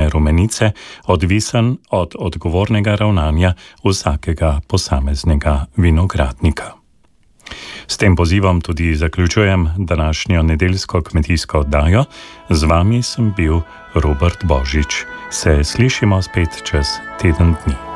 vinske rumenice odvisen od odgovornega ravnanja vsakega posameznega vinogradnika. S tem pozivom tudi zaključujem današnjo nedeljsko kmetijsko oddajo. Z vami sem bil Robert Božič. Se slišimo spet čez teden dni.